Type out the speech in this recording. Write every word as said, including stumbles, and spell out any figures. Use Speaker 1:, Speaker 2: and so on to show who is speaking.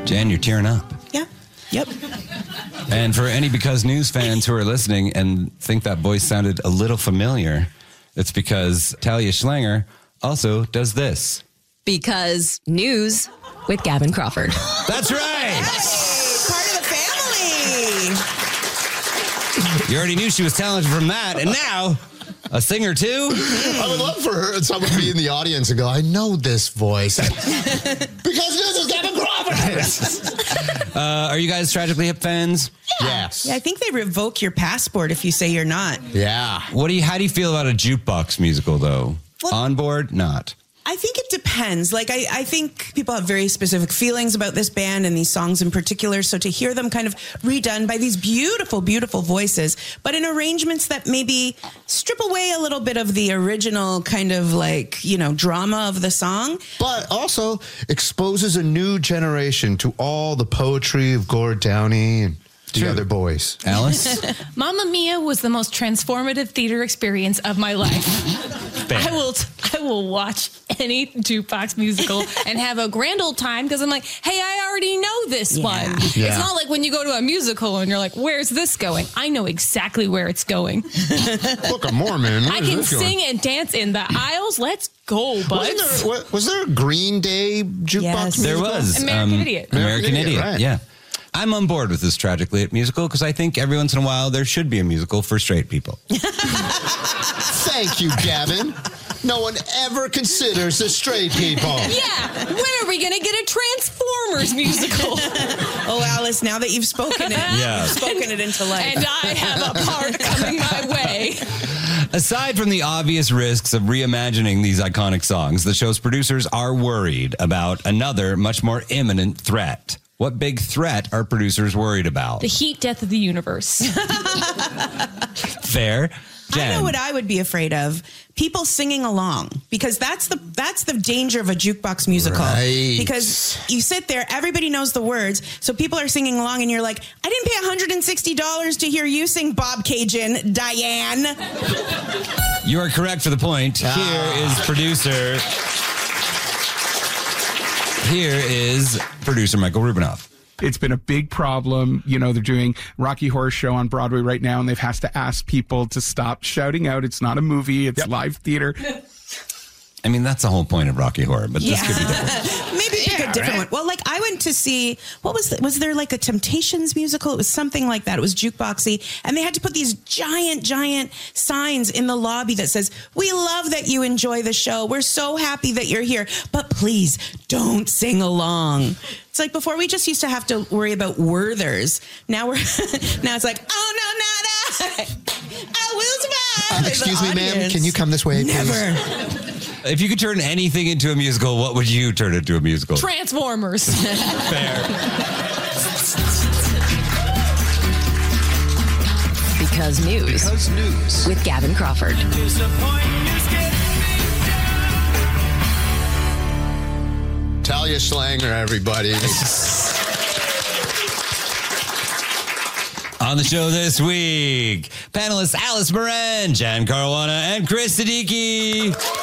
Speaker 1: Jan, you're tearing up.
Speaker 2: Yeah. Yep.
Speaker 1: And for any Because News fans who are listening and think that voice sounded a little familiar, it's because Talia Schlanger also does this.
Speaker 3: Because News with Gavin Crawford.
Speaker 1: That's right.
Speaker 2: Hey, part of the family.
Speaker 1: You already knew she was talented from that, and now a singer too?
Speaker 4: I would love for her someone to be in the audience and go, I know this voice. Because News is Gavin Crawford.
Speaker 1: uh, are you guys Tragically Hip fans?
Speaker 4: Yes.
Speaker 2: Yeah, I think they revoke your passport if you say you're not.
Speaker 4: Yeah.
Speaker 1: What do you? How do you feel about a jukebox musical, though?
Speaker 2: Well,
Speaker 1: On board? Not.
Speaker 2: I think it depends. Like, I, I think people have very specific feelings about this band and these songs in particular. So to hear them kind of redone by these beautiful, beautiful voices, but in arrangements that maybe strip away a little bit of the original kind of like, you know, drama of the song.
Speaker 4: But also exposes a new generation to all the poetry of Gord Downie and the
Speaker 1: True.
Speaker 4: other boys.
Speaker 1: Alice?
Speaker 5: Mamma Mia was the most transformative theater experience of my life. I will t- I will watch any jukebox musical and have a grand old time because I'm like, hey, I already know this
Speaker 2: Yeah.
Speaker 5: one.
Speaker 4: Yeah.
Speaker 5: It's not like when you go to a musical and you're like, where's this going? I know exactly where it's going.
Speaker 4: Book of Mormon.
Speaker 5: I can sing and dance in the aisles. Let's go,
Speaker 4: Wasn't
Speaker 5: buds.
Speaker 4: there, wa- was there a Green Day jukebox
Speaker 2: Yes.
Speaker 1: There
Speaker 4: musical?
Speaker 1: was.
Speaker 5: American Idiot.
Speaker 1: American,
Speaker 4: American
Speaker 1: Idiot,
Speaker 4: Idiot, right.
Speaker 1: yeah. I'm on board with this Tragically Hip musical because I think every once in a while there should be a musical for straight people.
Speaker 4: Thank you, Gavin. No one ever considers the straight people.
Speaker 5: Yeah. When are we going to get a Transformers musical?
Speaker 2: Oh, Alice, now that you've spoken it,
Speaker 1: Yeah.
Speaker 2: you've spoken it into life.
Speaker 5: And I have a part coming my way.
Speaker 1: Aside from the obvious risks of reimagining these iconic songs, the show's producers are worried about another much more imminent threat. What big threat are producers worried about?
Speaker 5: The heat death of the universe.
Speaker 1: Fair. Jen.
Speaker 2: I know what I would be afraid of. People singing along, because that's the that's the danger of a jukebox musical.
Speaker 4: Right.
Speaker 2: Because you sit there, everybody knows the words, so people are singing along, and you're like, I didn't pay one hundred sixty dollars to hear you sing Bob Cajun, Diane.
Speaker 1: You are correct for the point.
Speaker 4: Ah.
Speaker 1: Here is producer. Here is producer Michael Rubinoff.
Speaker 6: It's been a big problem. You know, they're doing Rocky Horror Show on Broadway right now, and they've has to ask people to stop shouting out. It's not a movie. It's
Speaker 4: Yep.
Speaker 6: live theater.
Speaker 1: I mean, that's the whole point of Rocky Horror, but this could be different.
Speaker 2: Maybe pick a different one. Well, like I went to see, what was the, was there like a Temptations musical? It was something like that. It was jukeboxy. And they had to put these giant, giant signs in the lobby that says, we love that you enjoy the show. We're so happy that you're here, but please don't sing along. It's like before we just used to have to worry about Werthers. Now we're, now it's like, oh no, not I. I will survive.
Speaker 4: Uh, excuse me, ma'am.
Speaker 2: Audience.
Speaker 4: Can you come this way, please?
Speaker 2: Never.
Speaker 1: If you could turn anything into a musical, what would you turn it into a musical?
Speaker 5: Transformers.
Speaker 1: Fair.
Speaker 3: Because News
Speaker 4: Because News.
Speaker 3: with Gavin Crawford.
Speaker 4: Talia Schlanger, everybody.
Speaker 1: On the show this week, panelists Alice Moran, Jan Caruana, and Chris Siddiqui.